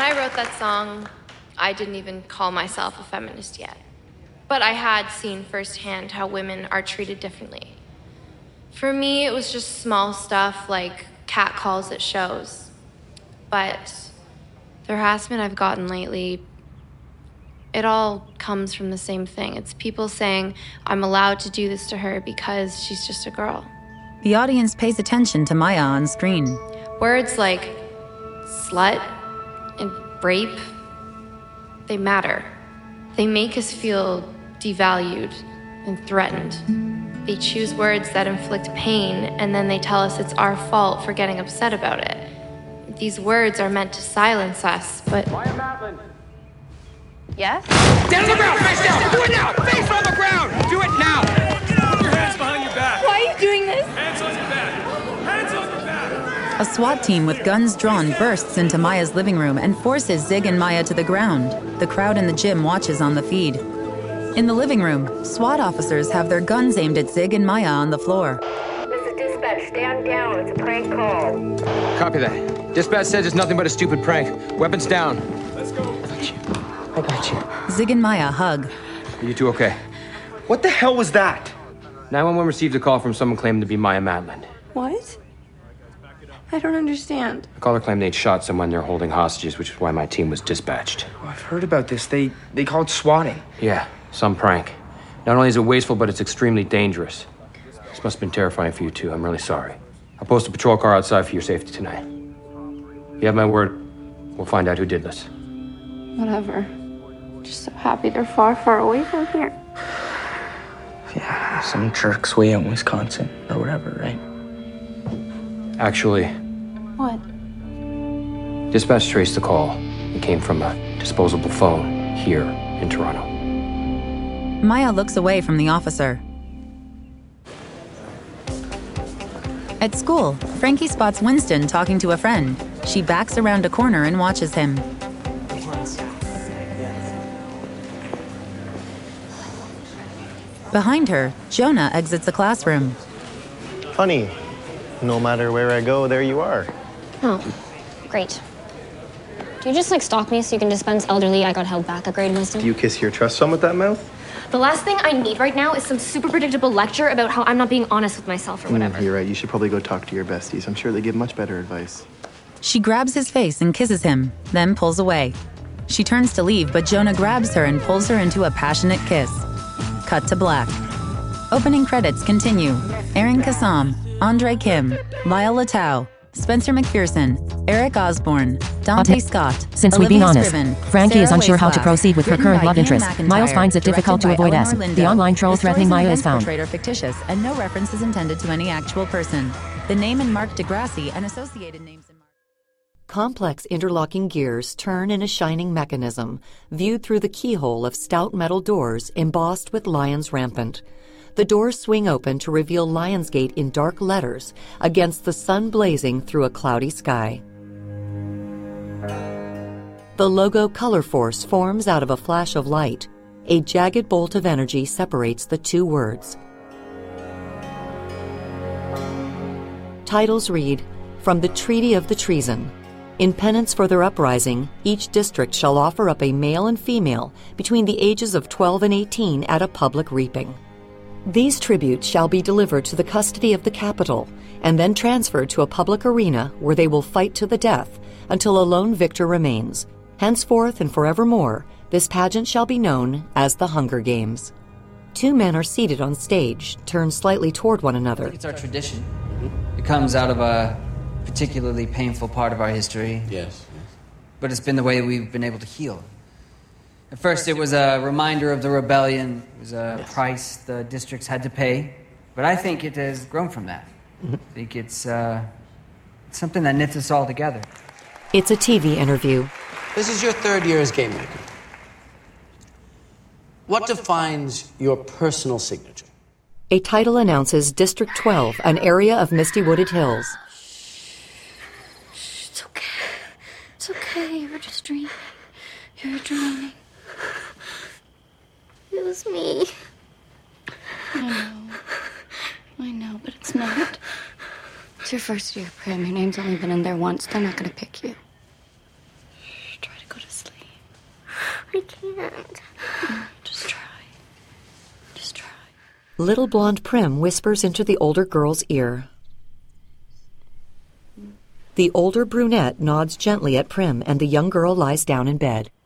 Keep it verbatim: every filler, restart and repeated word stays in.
I wrote that song, I didn't even call myself a feminist yet. But I had seen firsthand how women are treated differently. For me, it was just small stuff like catcalls at shows. But the harassment I've gotten lately, it all comes from the same thing. It's people saying I'm allowed to do this to her because she's just a girl. The audience pays attention to Maya on screen. Words like slut and rape, they matter. They make us feel devalued and threatened. They choose words that inflict pain, and then they tell us it's our fault for getting upset about it. These words are meant to silence us, but... Maya Matlin. Yes? Down on the ground, face down! Do it now! Face on the ground! Do it now! Put your hands behind your back. Why are you doing this? Hands on your back. Hands on your back. A SWAT team with guns drawn bursts into Maya's living room and forces Zig and Maya to the ground. The crowd in the gym watches on the feed. In the living room, SWAT officers have their guns aimed at Zig and Maya on the floor. This is dispatch. Stand down. It's a prank call. Copy that. Dispatch says it's nothing but a stupid prank. Weapons down. Let's go. I got you. I got you. Zig and Maya hug. Are you two okay? What the hell was that? nine one one received a call from someone claiming to be Maya Matlin. What? I don't understand. The caller claimed they'd shot someone they're holding hostages, which is why my team was dispatched. Oh, I've heard about this. They they called swatting. Yeah, some prank. Not only is it wasteful, but it's extremely dangerous. This must have been terrifying for you two. I'm really sorry. I'll post a patrol car outside for your safety tonight. You have my word. We'll find out who did this. Whatever. Just so happy they're far, far away from here. Yeah, some jerks way out in Wisconsin or whatever, right? Actually, What? dispatch traced the call. It came from a disposable phone here in Toronto. Maya looks away from the officer. At school, Frankie spots Winston talking to a friend. She backs around a corner and watches him. Behind her, Jonah exits the classroom. Funny. No matter where I go, there you are. Oh, great. Do you just like stalk me so you can dispense elderly I got held back a grade wisdom? Do you kiss your trust fund with that mouth? The last thing I need right now is some super predictable lecture about how I'm not being honest with myself or whatever. Mm, you're right. You should probably go talk to your besties. I'm sure they give much better advice. She grabs his face and kisses him, then pulls away. She turns to leave, but Jonah grabs her and pulls her into a passionate kiss. Cut to black. Opening credits continue. Aaron Kassam, Andre Kim, Lyle Latau, Spencer McPherson, Eric Osborne, Dante Scott. Since we've been honest, Frankie is unsure how to proceed with her current love interest. Miles finds it difficult to avoid S. The online troll threatening Maya is found. Are fictitious, and no reference is intended to any actual person. The name in Mark Degrassi and associated names in Mark. Complex interlocking gears turn in a shining mechanism, viewed through the keyhole of stout metal doors embossed with lions rampant. The doors swing open to reveal Lionsgate in dark letters against the sun blazing through a cloudy sky. The logo Color Force forms out of a flash of light. A jagged bolt of energy separates the two words. Titles read, From the Treaty of the Treason. In penance for their uprising, each district shall offer up a male and female between the ages of twelve and eighteen at a public reaping. These tributes shall be delivered to the custody of the capital and then transferred to a public arena where they will fight to the death until a lone victor remains. Henceforth and forevermore, this pageant shall be known as the Hunger Games. Two men are seated on stage, turned slightly toward one another. It's our tradition. It comes out of a particularly painful part of our history. Yes. But it's been the way we've been able to heal. At first, it was a reminder of the rebellion. It was a yes. price the districts had to pay. But I think it has grown from that. Mm-hmm. I think it's, uh, it's something that knits us all together. It's a T V interview. This is your third year as game maker. What defines your personal signature? A title announces District twelve, an area of misty wooded hills. It's okay. It's okay. You were just dreaming. You were dreaming. It was me. I know. I know, but it's not. It's your first year, Prim. Your name's only been in there once. They're not going to pick you. Try to Just try. Just try. Little blonde Prim whispers into the older girl's ear. The older brunette nods gently at Prim, and the young girl lies down in bed.